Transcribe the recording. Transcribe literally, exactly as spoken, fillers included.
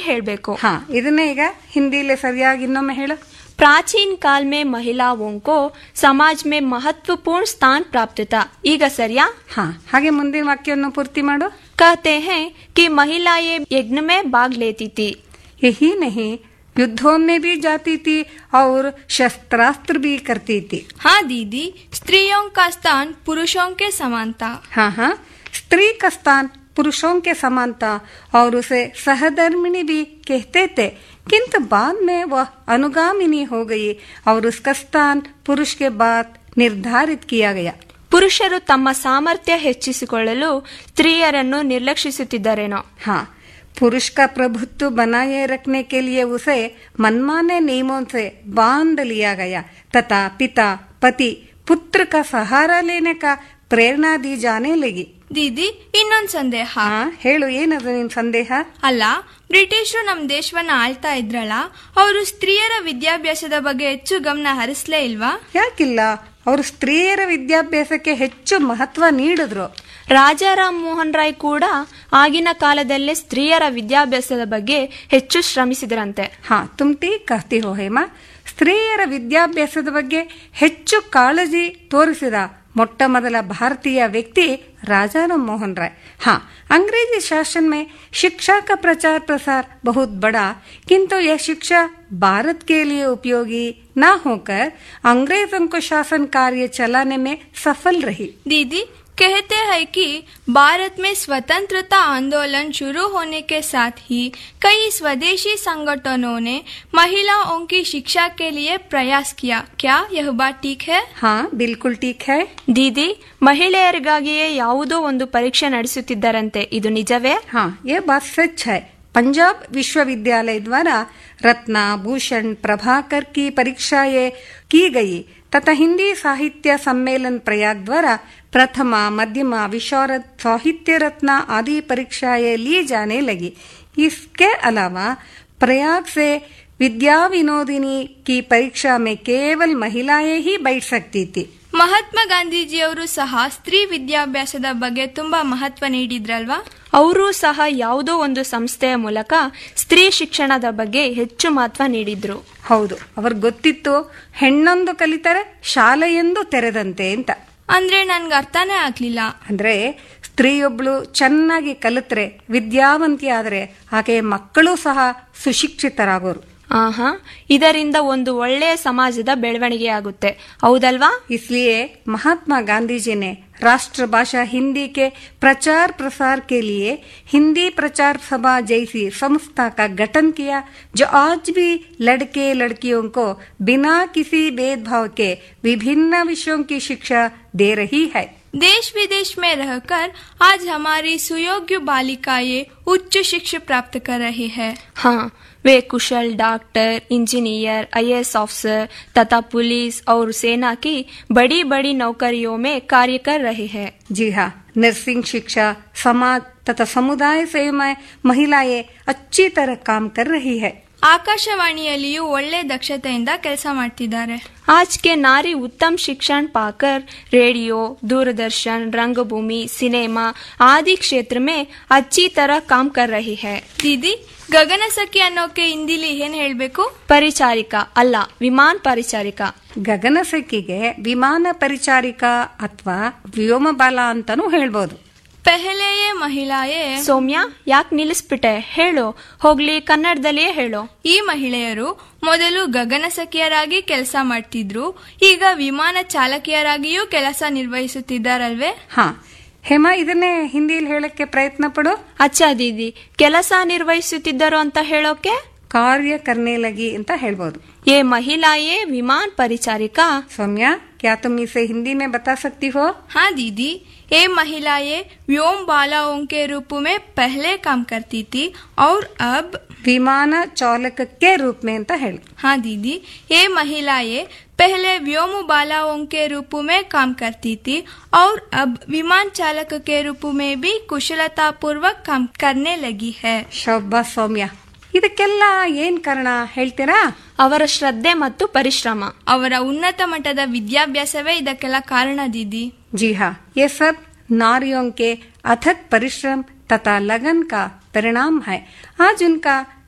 ಹೇಳ್ಬೇಕು. ಹಾ, ಇದನ್ನೇ ಈಗ ಹಿಂದಿಲಿ ಸರಿಯಾಗಿ ಇನ್ನೊಮ್ಮೆ ಹೇಳು. प्राचीन काल में महिलाओं को समाज में महत्वपूर्ण स्थान प्राप्त था. ಈಗ ಸರಿಯಾ? ಹಾ, ಹಾಗೆ ಮುಂದಿನ ವಾಕ್ಯವನ್ನು ಪೂರ್ತಿ ಮಾಡು. कहते हैं कि महिलाएं यज्ञ में भाग लेती थी. यही नहीं, युद्धों में भी जाती थी और शस्त्रास्त्र भी करती थी. हाँ दीदी, स्त्रियों का स्थान पुरुषों के समान था. हाँ हाँ, स्त्री का स्थान पुरुषों के समान था और उसे सहधर्मिणी भी कहते थे, किंतु बाद में वह अनुगामिनी हो गई और उसका स्थान पुरुष के बाद निर्धारित किया गया. ಪುರುಷರು ತಮ್ಮ ಸಾಮರ್ಥ್ಯ ಹೆಚ್ಚಿಸಿಕೊಳ್ಳಲು ಸ್ತ್ರೀಯರನ್ನು ನಿರ್ಲಕ್ಷಿಸುತ್ತಿದ್ದರೇನೋ. ಹಾ, पुरुष का प्रभुत्व बनाए रखने के लिए उसे मनमाने नियमों से बांध लिया गया तथा पिता, पति, पुत्र का सहारा लेने का प्रेरणा दी जाने लगी. ದೀದಿ, ಇನ್ನೊಂದ್ ಸಂದೇಹ. ಹಾ, ಹೇಳು, ಏನದು ನಿನ್ ಸಂದೇಹ? ಅಲ್ಲ, ಬ್ರಿಟಿಷರು ನಮ್ ದೇಶವನ್ನ ಆಳ್ತಾ ಇದ್ರಲ್ಲ, ಅವರು ಸ್ತ್ರೀಯರ ವಿದ್ಯಾಭ್ಯಾಸದ ಬಗ್ಗೆ ಹೆಚ್ಚು ಗಮನ ಹರಿಸ್ಲೇ ಇಲ್ವಾ? ಯಾಕಿಲ್ಲ, ಅವರು ಸ್ತ್ರೀಯರ ವಿದ್ಯಾಭ್ಯಾಸಕ್ಕೆ ಹೆಚ್ಚು ಮಹತ್ವ ನೀಡಿದ್ರು. ರಾಜಾರಾಮ್ ಮೋಹನ್ ರಾಯ್ ಕೂಡ ಆಗಿನ ಕಾಲದಲ್ಲೇ ಸ್ತ್ರೀಯರ ವಿದ್ಯಾಭ್ಯಾಸದ ಬಗ್ಗೆ ಹೆಚ್ಚು ಶ್ರಮಿಸಿದ್ರಂತೆ. ಹಾ, ತುಮ್ ಟೀಕ್ ಕಹತಿ ಹೋ ಹೇಮಾ. ಸ್ತ್ರೀಯರ ವಿದ್ಯಾಭ್ಯಾಸದ ಬಗ್ಗೆ ಹೆಚ್ಚು ಕಾಳಜಿ ತೋರಿಸಿದ ಮೊಟ್ಟ ಮೊದಲ ಭಾರತೀಯ व्यक्ति राजाराम मोहन राय. हाँ, अंग्रेजी शासन में शिक्षा का प्रचार प्रसार बहुत बड़ा, किंतु यह शिक्षा भारत के लिए उपयोगी न होकर अंग्रेजों को शासन कार्य चलाने में सफल रही. दीदी, कहते हैं कि भारत में स्वतंत्रता आंदोलन शुरू होने के साथ ही कई स्वदेशी संगठनों ने महिलाओं की शिक्षा के लिए प्रयास किया. क्या यह बात ठीक है? हाँ, बिल्कुल ठीक है. ದೀದಿ, ಮಹಿಳೆಯರಿಗಾಗಿಯೇ ಯಾವುದೋ ಒಂದು ಪರೀಕ್ಷೆ ನಡೆಸುತ್ತಿದ್ದರಂತೆ, ಇದು ನಿಜವೇ? हाँ, ये बात सच है. पंजाब विश्वविद्यालय द्वारा रत्ना भूषण प्रभाकर की परीक्षाएं की गई तथा हिंदी साहित्य सम्मेलन प्रयाग द्वारा प्रथमा, मध्यमा, विशारद, साहित्य रत्न आदि परीक्षाएं ली जाने लगी. इसके अलावा प्रयाग से विद्या विनोदिनी की परीक्षा में केवल महिलाएं ही बैठ सकती थी. ಮಹಾತ್ಮ ಗಾಂಧೀಜಿಯವರು ಸಹ ಸ್ತ್ರೀ ವಿದ್ಯಾಭ್ಯಾಸದ ಬಗ್ಗೆ ತುಂಬಾ ಮಹತ್ವ ನೀಡಿದ್ರಲ್ವಾ? ಅವರು ಸಹ ಯಾವುದೋ ಒಂದು ಸಂಸ್ಥೆಯ ಮೂಲಕ ಸ್ತ್ರೀ ಶಿಕ್ಷಣದ ಬಗ್ಗೆ ಹೆಚ್ಚು ಮಹತ್ವ ನೀಡಿದ್ರು. ಹೌದು, ಅವ್ರಿಗೆ ಗೊತ್ತಿತ್ತು ಹೆಣ್ಣೊಂದು ಕಲಿತರೆ ಶಾಲೆಯೊಂದು ತೆರೆದಂತೆ ಅಂತ. ಅಂದ್ರೆ ನನ್ಗೆ ಅರ್ಥನೇ ಆಗ್ಲಿಲ್ಲ. ಅಂದ್ರೆ ಸ್ತ್ರೀಯೊಬ್ಳು ಚೆನ್ನಾಗಿ ಕಲಿತ್ರೆ, ವಿದ್ಯಾವಂತಿ ಆದರೆ ಆಕೆ ಮಕ್ಕಳು ಸಹ ಸುಶಿಕ್ಷಿತರಾಗೋರು. ಆಹಾ, ಇದರಿಂದ ಒಂದು ಒಳ್ಳೆಯ ಸಮಾಜದ ಬೆಳವಣಿಗೆ ಆಗುತ್ತೆ, ಹೌದಲ್ವಾ? इसलिए महात्मा गांधी जी ने राष्ट्रभाषा हिंदी के प्रचार प्रसार के लिए हिंदी प्रचार सभा जैसी संस्था का गठन किया, जो आज भी लड़के लड़कियों को बिना किसी भेदभाव के विभिन्न विषयों की शिक्षा दे रही है. देश विदेश में रहकर आज हमारी सुयोग्य बालिकाएं उच्च शिक्षा प्राप्त कर रही है. हाँ, वे कुशल डॉक्टर, इंजीनियर, आईएएस ऑफिसर तथा पुलिस और सेना की बड़ी बड़ी नौकरियों में कार्य कर रहे हैं. जी हाँ, नर्सिंग शिक्षा, समाज तथा समुदाय सेवा में महिलाएं अच्छी तरह काम कर रही है. ಆಕಾಶವಾಣಿಯಲ್ಲಿಯೂ ಒಳ್ಳೆ ದಕ್ಷತೆಯಿಂದ ಕೆಲಸ ಮಾಡ್ತಿದ್ದಾರೆ. आज के नारी उत्तम शिक्षण पाकर रेडियो, दूरदर्शन, रंगभूमि, सिनेमा आदि क्षेत्र में अच्छी तरह काम कर रही है. दीदी, ಗಗನ ಸಖಿ ಅನ್ನೋಕೆ ಹಿಂದಿಲಿ ಏನ್ ಹೇಳ್ಬೇಕು? ಪರಿಚಾರಿಕಾ ಅಲ್ಲ, ವಿಮಾನ ಪರಿಚಾರಿಕಾ. ಗಗನ ಸಖಿಗೆ ವಿಮಾನ ಪರಿಚಾರಿಕಾ ಅಥವಾ ವ್ಯೋಮಬಾಲ ಅಂತಾನೂ ಹೇಳ್ಬೋದು. ಪೆಹಲೆಯೇ ಮಹಿಳೆಯೇ. ಸೌಮ್ಯ, ಯಾಕೆ ನಿಲ್ಲಿಸ್ಬಿಟ್ಟೆ? ಹೇಳು, ಹೋಗ್ಲಿ, ಕನ್ನಡದಲ್ಲಿಯೇ ಹೇಳು. ಈ ಮಹಿಳೆಯರು ಮೊದಲು ಗಗನ ಸಖಿಯರಾಗಿ ಕೆಲಸ ಮಾಡ್ತಿದ್ರು, ಈಗ ವಿಮಾನ ಚಾಲಕಿಯರಾಗಿಯೂ ಕೆಲಸ ನಿರ್ವಹಿಸುತ್ತಿದ್ದಾರಲ್ವೇ? ಹಾ ಹೇಮಾ, ಇದನ್ನೇ ಹಿಂದಿಯಲ್ಲಿ ಹೇಳಕ್ಕೆ ಪ್ರಯತ್ನ ಪಡು. ಅಚ್ಚಾ ದೀದಿ, ಕೆಲಸ ನಿರ್ವಹಿಸುತ್ತಿದ್ದರು ಅಂತ ಹೇಳೋಕೆ ಕಾರ್ಯ करने लगी ಅಂತ ಹೇಳ್ಬೋದು. ये महिलाएं विमान परिचारिका. सौम्या, क्या तुम इसे हिंदी में बता सकती हो? हाँ दीदी, ये महिलाएं व्योम बालाओं के रूप में पहले काम करती थी और अब विमान चालक के रूप में ಅಂತ ಹೇಳು. हाँ दीदी, ये महिलाएं पहले व्योम बालाओं के रूप में काम करती थी और अब विमान चालक के रूप में भी कुशलता पूर्वक काम करने लगी है. ಶಾಬಾಸ್ ಸೌಮ್ಯ. ಇದಕ್ಕೆಲ್ಲ ಏನ್ ಕಾರಣ ಹೇಳ್ತೀರಾ? ಅವರ ಶ್ರದ್ಧೆ ಮತ್ತು ಪರಿಶ್ರಮ, ಅವರ ಉನ್ನತ ಮಟ್ಟದ ವಿದ್ಯಾಭ್ಯಾಸವೇ ಇದಕ್ಕೆಲ್ಲ ಕಾರಣ दीदी. जी हाँ, ये सब नारियों के अथक परिश्रम तथा लगन का परिणाम है. आज उनका